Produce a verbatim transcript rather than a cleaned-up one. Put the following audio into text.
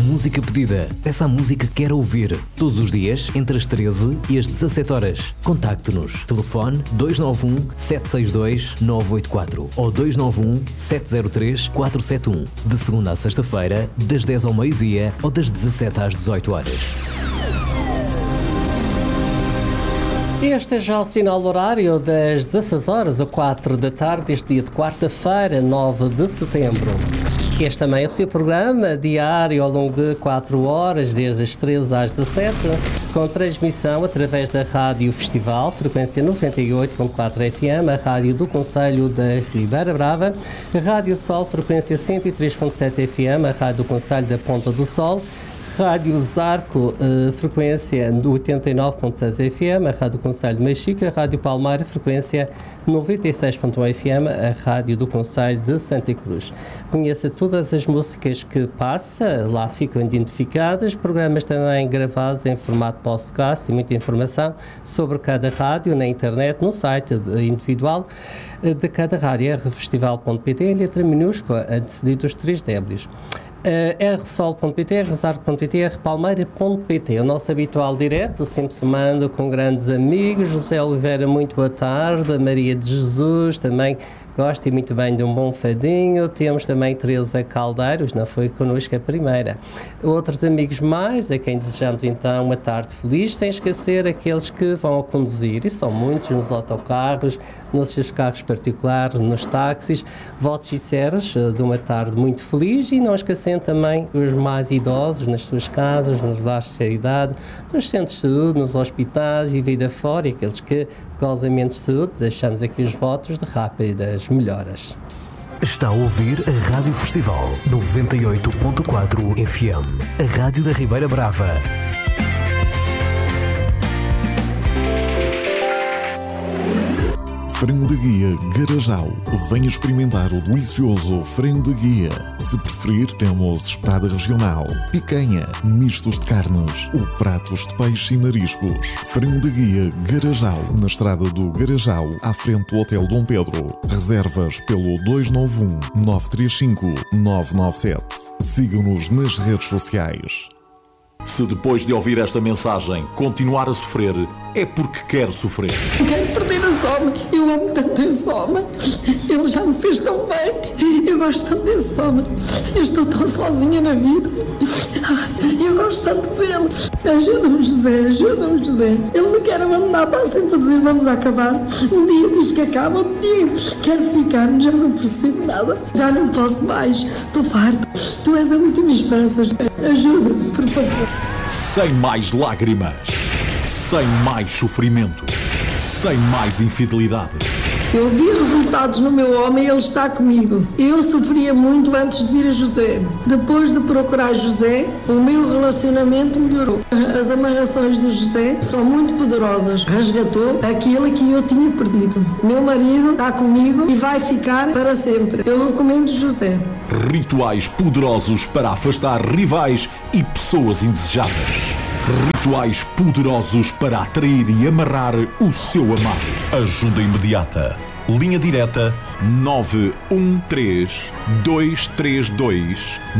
música pedida. Peça a música que quer ouvir. Todos os dias, entre as treze e as dezassete horas. Contacte-nos. Telefone dois nove um, sete seis dois, nove oito quatro ou dois nove um, sete zero três, quatro sete um. De segunda a sexta-feira, das dez ao meio-dia ou das dezassete às dezoito horas. Este é já o sinal horário das dezasseis horas a quatro da tarde, este dia de quarta-feira, nove de setembro. Este também é o seu programa diário ao longo de quatro horas, desde as treze às dezassete, com transmissão através da Rádio Festival, frequência noventa e oito ponto quatro F M, a Rádio do Concelho da Ribeira Brava, a Rádio Sol, frequência cento e três ponto sete F M, a Rádio do Concelho da Ponta do Sol, Rádio Zarco, uh, frequência oitenta e nove ponto seis F M, a Rádio do Concelho de Mexica, a Rádio Palmeira, frequência noventa e seis ponto um F M, a Rádio do Concelho de Santa Cruz. Conheça todas as músicas que passa, lá ficam identificadas, programas também gravados em formato podcast e muita informação sobre cada rádio na internet, no site individual de cada rádio, r festival ponto p t, em letra minúscula, antecedido dos três Ws. Uh, r sol ponto p t, r zarco ponto p t, r palmeira ponto p t. O nosso habitual direto, sempre somando com grandes amigos. José Oliveira, muito boa tarde. A Maria de Jesus também gosta e muito bem de um bom fadinho. Temos também Teresa Caldeiros, não foi connosco a primeira. Outros amigos mais, a quem desejamos então uma tarde feliz, sem esquecer aqueles que vão a conduzir, e são muitos, nos autocarros, nos seus carros particulares, nos táxis. Votos sinceros de uma tarde muito feliz, e não esquecendo também os mais idosos nas suas casas, nos lares de seriedade, nos centros de saúde, nos hospitais e vida fora, e aqueles que gozam de saúde, deixamos aqui os votos de rápidas melhoras. Está a ouvir a Rádio Festival noventa e oito ponto quatro F M, a Rádio da Ribeira Brava. Frango de guia Garajal. Venha experimentar o delicioso frango de guia. Se preferir, temos espetada regional, picanha, mistos de carnes ou pratos de peixe e mariscos. Frango de guia Garajal, na estrada do Garajal, à frente do Hotel Dom Pedro. Reservas pelo dois nove um, nove três cinco, nove nove sete. Siga-nos nas redes sociais. Se depois de ouvir esta mensagem continuar a sofrer, é porque quer sofrer. Quero perder esse homem. Eu amo tanto esse homem. Ele já me fez tão bem. Eu gosto tanto desse homem. Eu estou tão sozinha na vida. Eu gosto tanto dele. Ajuda-me, José. Ajuda-me, José. Ele me quer abandonar. Está sempre a dizer vamos acabar. Um dia diz que acaba. Outro dia quero ficar. Já não percebo nada. Já não posso mais. Estou farta. Tu és a última esperança, José. Ajuda-me, por favor. Sem mais lágrimas, sem mais sofrimento, sem mais infidelidade. Eu vi resultados no meu homem e ele está comigo. Eu sofria muito antes de vir a José. Depois de procurar José, o meu relacionamento melhorou. As amarrações de José são muito poderosas. Resgatou aquilo que eu tinha perdido. Meu marido está comigo e vai ficar para sempre. Eu recomendo José. Rituais poderosos para afastar rivais e pessoas indesejáveis. Rituais poderosos para atrair e amarrar o seu amado. Ajuda imediata. Linha direta nove um três, dois três dois